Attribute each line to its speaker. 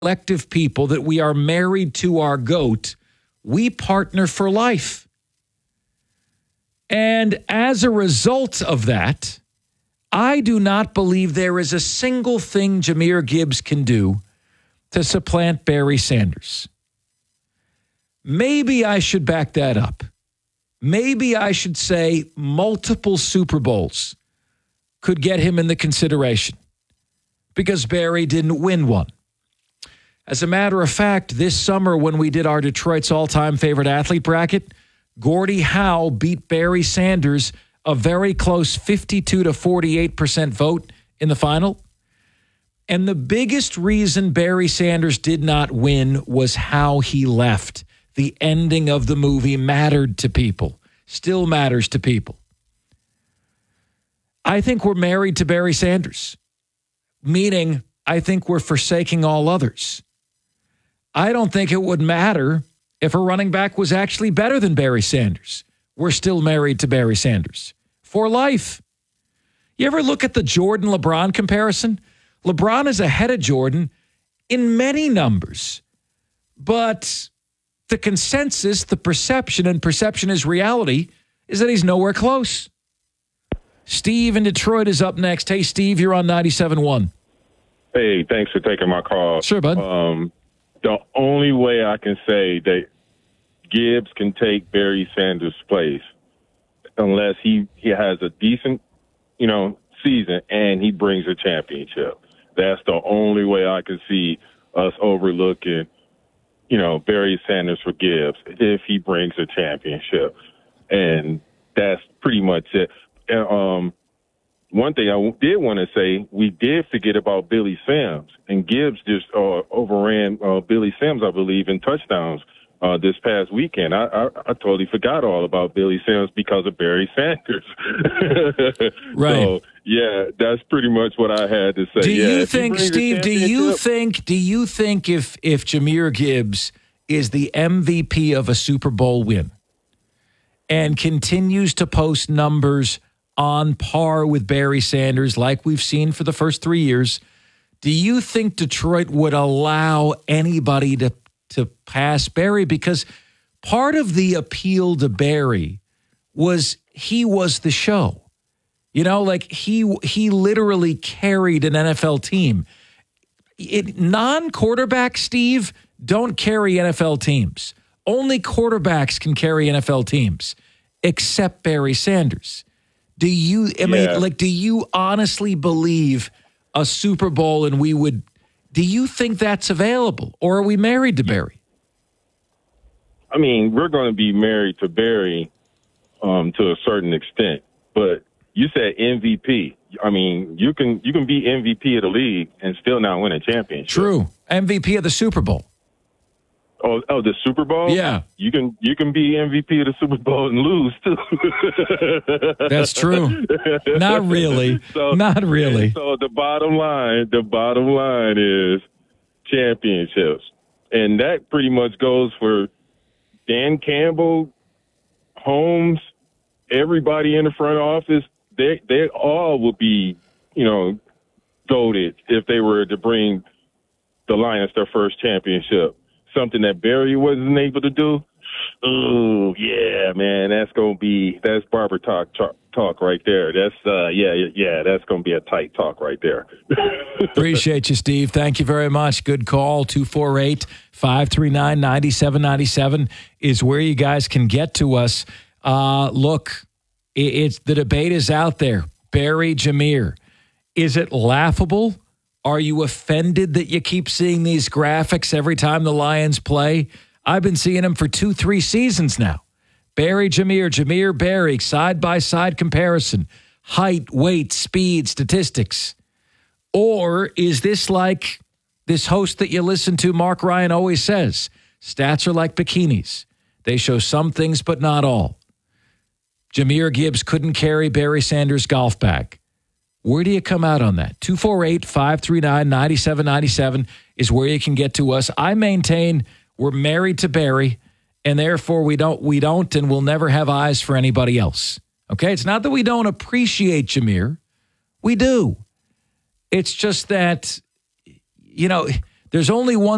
Speaker 1: collective people that we are married to our GOAT, we partner for life. And as a result of that, I do not believe there is a single thing Jahmyr Gibbs can do to supplant Barry Sanders. Maybe I should back that up. Maybe I should say multiple Super Bowls could get him in the consideration because Barry didn't win one. As a matter of fact, this summer when we did our Detroit's all-time favorite athlete bracket, Gordie Howe beat Barry Sanders a very close 52 to 48% vote in the final. And the biggest reason Barry Sanders did not win was how he left. The ending of the movie mattered to people, still matters to people. I think we're married to Barry Sanders, meaning I think we're forsaking all others. I don't think it would matter if a running back was actually better than Barry Sanders. We're still married to Barry Sanders for life. You ever look at the Jordan-LeBron comparison? LeBron is ahead of Jordan in many numbers, but the consensus, the perception, and perception is reality, is that he's nowhere close. Steve in Detroit is up next. Hey, Steve, you're on 97.1.
Speaker 2: Hey, thanks for taking my call.
Speaker 1: Sure, bud.
Speaker 2: The only way I can say that Gibbs can take Barry Sanders' place, unless he has a decent, season and he brings a championship. That's the only way I can see us overlooking, Barry Sanders for Gibbs if he brings a championship. And that's pretty much it. And, one thing I did want to say, we did forget about Billy Sims, and Gibbs just overran Billy Sims, I believe, in touchdowns this past weekend. I totally forgot all about Billy Sims because of Barry Sanders.
Speaker 1: Right.
Speaker 2: So, yeah, that's pretty much what I had to say.
Speaker 1: Do you think, Steve, do you think if Jahmyr Gibbs is the MVP of a Super Bowl win and continues to post numbers on par with Barry Sanders, like we've seen for the first 3 years, do you think Detroit would allow anybody to pass Barry? Because part of the appeal to Barry was he was the show. He literally carried an NFL team. Non-quarterbacks, Steve, don't carry NFL teams. Only quarterbacks can carry NFL teams, except Barry Sanders. Do you honestly believe a Super Bowl and do you think that's available? Or are we married to Barry?
Speaker 2: I mean, we're going to be married to Barry to a certain extent, but you said MVP. I mean, you can be MVP of the league and still not win a championship.
Speaker 1: True. MVP of the Super Bowl.
Speaker 2: Oh, the Super Bowl?
Speaker 1: Yeah.
Speaker 2: You can be MVP of the Super Bowl and lose too.
Speaker 1: That's true. Not really. Not really.
Speaker 2: So the bottom line is championships. And that pretty much goes for Dan Campbell, Holmes, everybody in the front office. They all would be, goated if they were to bring the Lions their first championship. Something that Barry wasn't able to do. Oh, yeah, man, that's barber talk right there. That's that's going to be a tight talk right there.
Speaker 1: Appreciate you, Steve. Thank you very much. Good call. 248-539-9797 is where you guys can get to us. Look, it's the debate is out there. Barry, Jahmyr. Is it laughable? Are you offended that you keep seeing these graphics every time the Lions play? I've been seeing them for 2-3 seasons now. Barry, Jahmyr, Barry, side-by-side comparison. Height, weight, speed, statistics. Or is this like this host that you listen to, Mark Ryan, always says, stats are like bikinis. They show some things, but not all. Jahmyr Gibbs couldn't carry Barry Sanders' golf bag. Where do you come out on that? 248-539-9797 is where you can get to us. I maintain we're married to Barry, and therefore we don't and will never have eyes for anybody else. Okay? It's not that we don't appreciate Jahmyr. We do. It's just that, there's only one